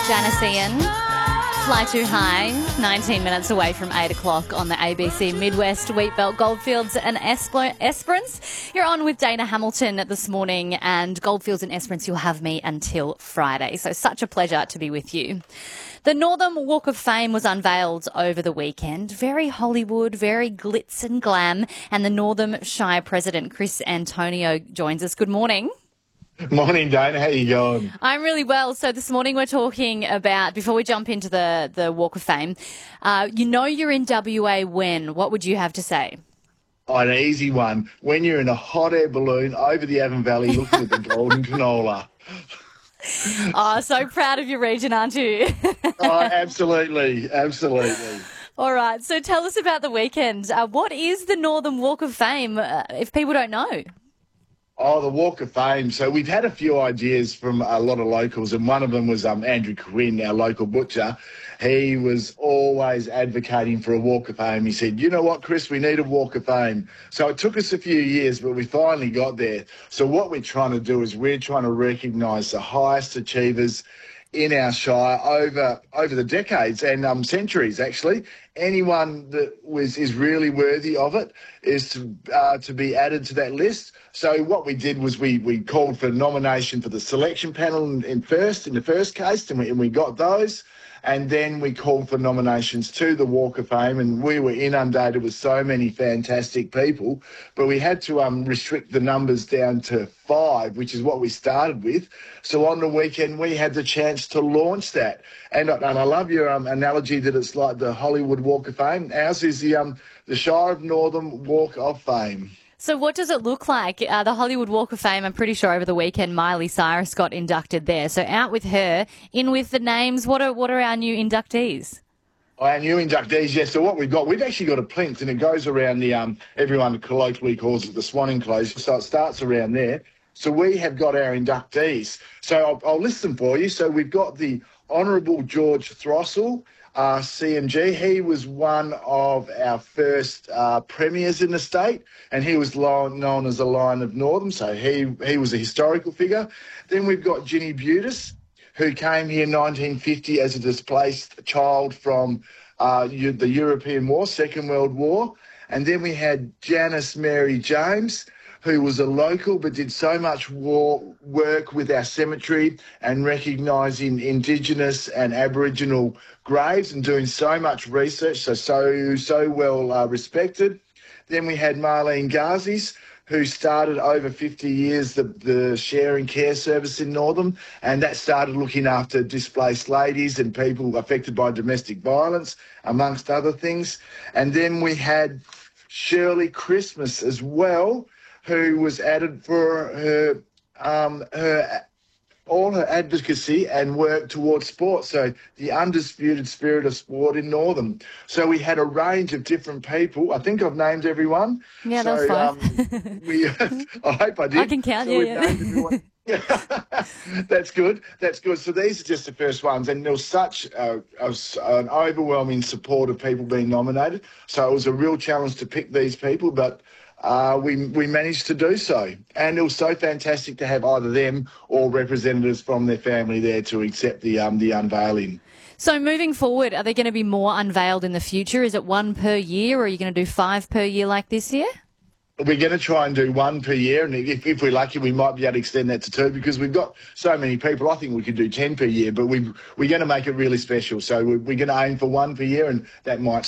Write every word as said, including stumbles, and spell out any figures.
Janice Ian, Fly Too High, nineteen minutes away from eight o'clock on the A B C Midwest, Wheatbelt, Goldfields and Esper- Esperance. You're on with Dana Hamilton this morning, and Goldfields and Esperance, you'll have me until Friday. So such a pleasure to be with you. The Northam Walk of Fame was unveiled over the weekend. Very Hollywood, very glitz and glam. And the Northam Shire President, Chris Antonio, joins us. Good morning. Morning, Dana. How you going? I'm really well. So this morning we're talking about, before we jump into the, the Walk of Fame, uh, you know you're in W A when? What would you have to say? Oh, an easy one. When you're in a hot air balloon over the Avon Valley looking at the golden canola. Oh, so proud of your region, aren't you? Oh, absolutely. Absolutely. All right. So tell us about the weekend. Uh, what is the Northam Walk of Fame, uh, if people don't know? Oh, the Walk of Fame. So we've had a few ideas from a lot of locals, and one of them was um, Andrew Quinn, our local butcher. He was always advocating for a Walk of Fame. He said, you know what, Chris, we need a Walk of Fame. So it took us a few years, but we finally got there. So what we're trying to do is we're trying to recognise the highest achievers in our shire over over the decades and um, centuries, actually. Anyone that was is really worthy of it is to uh, to be added to that list. So what we did was we we called for nomination for the selection panel in, in first in the first case, and we and we got those. And then we called for nominations to the Walk of Fame, and we were inundated with so many fantastic people. But we had to um, restrict the numbers down to five, which is what we started with. So on the weekend, we had the chance to launch that. And, and I love your um, analogy that it's like the Hollywood Walk of Fame. Ours is the um, the Shire of Northam Walk of Fame. So what does it look like? Uh, the Hollywood Walk of Fame, I'm pretty sure over the weekend Miley Cyrus got inducted there. So out with her, in with the names. What are what are our new inductees? Our new inductees, yes. So what we've got, we've actually got a plinth, and it goes around the, um, everyone colloquially calls it the swan enclosure. So it starts around there. So we have got our inductees. So I'll, I'll list them for you. So we've got the Honourable George Throssell, Uh, C M G. He was one of our first uh, premiers in the state, and he was lo- known as the Lion of Northam, so he, he was a historical figure. Then we've got Ginny Butis, who came here in nineteen fifty as a displaced child from uh, the European War, Second World War. And then we had Janice Mary James, who was a local but did so much war work with our cemetery and recognising Indigenous and Aboriginal graves and doing so much research, so so, so well uh, respected. Then we had Marlene Gazis, who started over fifty years the, the Sharing Care Service in Northam, and that started looking after displaced ladies and people affected by domestic violence, amongst other things. And then we had Shirley Christmas as well, who was added for her um, her all her advocacy and work towards sport. So the undisputed spirit of sport in Northam. So we had a range of different people. I think I've named everyone. Yeah, so, that's fine. Um, we, I hope I did. I can count, so yeah, yeah. That's good. That's good. So these are just the first ones, and there was such a, a, an overwhelming support of people being nominated. So it was a real challenge to pick these people, but Uh, we we managed to do so, and it was so fantastic to have either them or representatives from their family there to accept the um the unveiling. So moving forward, are there going to be more unveiled in the future? Is it one per year, or are you going to do five per year like this year? We're going to try and do one per year, and if, if we're lucky, we might be able to extend that to two, because we've got so many people. I think we could do ten per year, but we we're going to make it really special. So we're, we're going to aim for one per year, and that might